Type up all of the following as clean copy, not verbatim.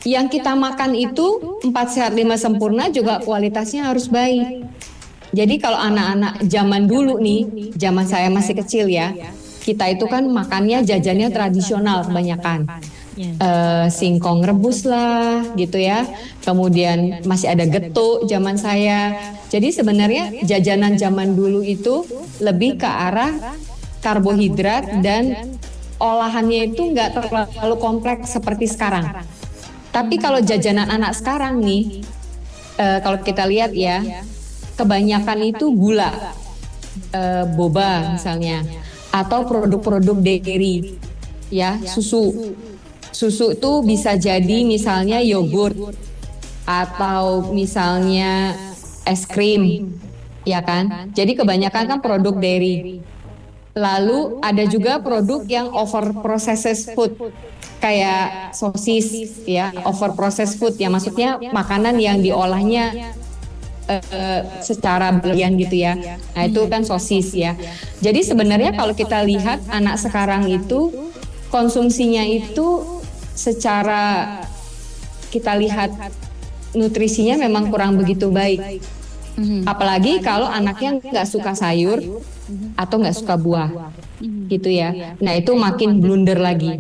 yang kita makan itu 4 sehat 5 sempurna juga kualitasnya harus baik. Jadi kalau anak-anak zaman dulu nih, zaman saya masih kecil ya, kita itu kan makannya jajannya tradisional kebanyakan. Ya. Singkong rebus lah gitu ya. Kemudian masih ada getuk zaman saya. Jadi sebenarnya jajanan zaman dulu itu lebih ke arah karbohidrat dan olahannya itu nggak terlalu kompleks seperti sekarang. Tapi kalau jajanan anak sekarang nih, kalau kita lihat ya, kebanyakan itu gula, boba misalnya, atau produk-produk dairy, ya, susu. Susu itu bisa jadi misalnya yogurt atau misalnya es krim, ya kan? Jadi kebanyakan kan produk dairy. Lalu ada juga produk yang over processed food, kayak sosis, ya, over processed food, ya maksudnya makanan yang diolahnya secara berlebihan gitu ya. Nah itu kan sosis ya. Jadi sebenarnya kalau kita lihat anak sekarang itu konsumsinya itu secara kita lihat nutrisinya memang kurang begitu baik. Apalagi kalau anaknya nggak suka sayur atau nggak suka buah, gitu ya. Nah itu makin blunder lagi.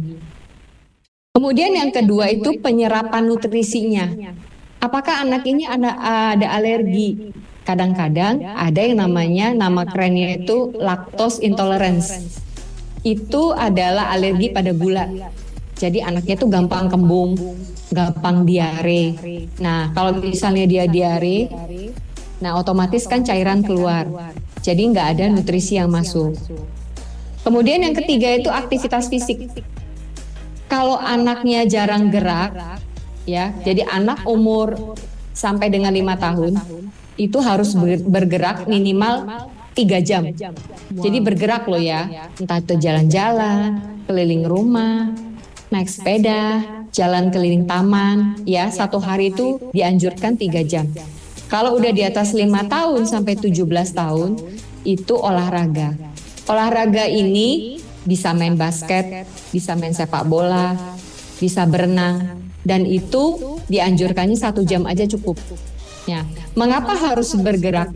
Kemudian yang kedua itu penyerapan nutrisinya. Apakah anak ini ada alergi? Kadang-kadang ada yang namanya, nama kerennya itu lactose intolerance. Itu adalah alergi pada gula. Jadi anaknya tuh gampang kembung, gampang diare. Nah, kalau misalnya dia diare, nah otomatis kan cairan keluar. Jadi nggak ada nutrisi yang masuk. Kemudian yang ketiga itu aktivitas fisik. Kalau anaknya jarang gerak, ya, jadi anak umur sampai dengan 5 tahun itu harus bergerak minimal 3 jam. Jadi bergerak loh ya, entah itu jalan-jalan, keliling rumah, naik sepeda, jalan keliling taman, ya, satu hari itu dianjurkan 3 jam. Kalau udah di atas 5 tahun sampai 17 tahun, itu olahraga. Olahraga ini bisa main basket, bisa main sepak bola, bisa berenang, dan itu dianjurkannya 1 jam aja cukup. Ya, mengapa harus bergerak?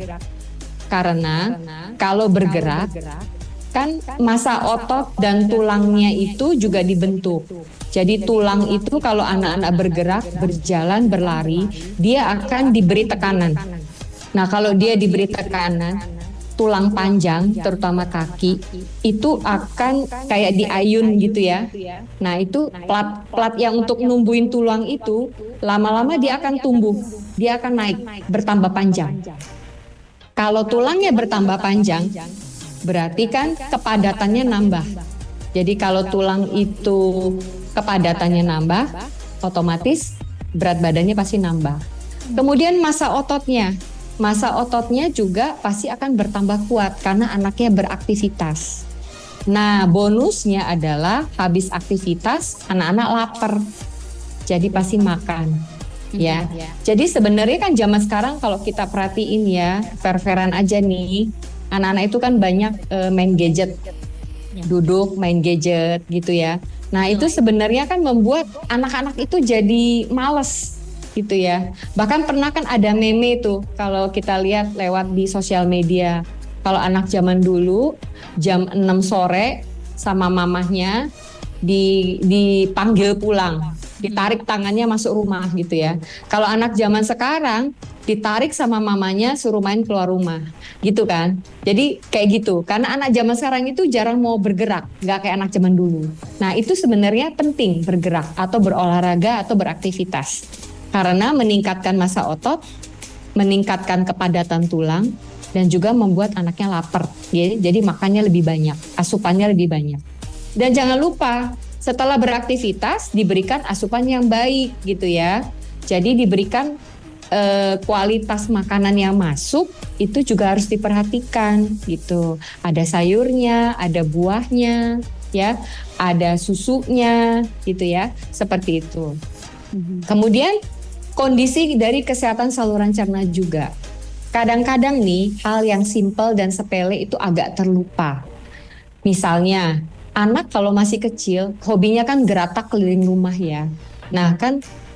Karena kalau bergerak, kan massa otot dan tulangnya itu juga dibentuk. Jadi tulang itu kalau anak-anak bergerak, berjalan, berlari, dia akan diberi tekanan. Nah kalau dia diberi tekanan, tulang panjang, terutama kaki, itu akan kayak diayun gitu ya. Nah itu plat yang untuk numbuhin tulang itu, lama-lama dia akan tumbuh, dia akan naik, bertambah panjang. Kalau tulangnya bertambah panjang, berarti kan kepadatannya nambah. Jadi kalau tulang itu kepadatannya nambah, otomatis berat badannya pasti nambah. Kemudian massa ototnya juga pasti akan bertambah kuat karena anaknya beraktivitas. Nah, bonusnya adalah habis aktivitas anak-anak lapar. Jadi pasti makan. Ya, jadi sebenarnya kan zaman sekarang kalau kita perhatiin ya, fair-fairan aja nih, anak-anak itu kan banyak main gadget, duduk main gadget gitu ya. Nah itu sebenarnya kan membuat anak-anak itu jadi males gitu ya. Bahkan pernah kan ada meme itu kalau kita lihat lewat di sosial media. Kalau anak zaman dulu jam 6 sore sama mamahnya dipanggil pulang, ditarik tangannya masuk rumah gitu ya. Kalau anak zaman sekarang ditarik sama mamanya suruh main keluar rumah gitu kan. Jadi kayak gitu, karena anak zaman sekarang itu jarang mau bergerak, nggak kayak anak zaman dulu. Nah itu sebenarnya penting bergerak atau berolahraga atau beraktivitas karena meningkatkan massa otot, meningkatkan kepadatan tulang, dan juga membuat anaknya lapar. Jadi makannya lebih banyak, asupannya lebih banyak. Dan jangan lupa setelah beraktivitas diberikan asupan yang baik gitu ya. Jadi diberikan kualitas makanan yang masuk itu juga harus diperhatikan gitu. Ada sayurnya, ada buahnya, ya, ada susunya gitu ya. Seperti itu. Kemudian kondisi dari kesehatan saluran cerna juga. Kadang-kadang nih hal yang simpel dan sepele itu agak terlupa. Misalnya anak kalau masih kecil hobinya kan geratak keliling rumah ya. Nah kan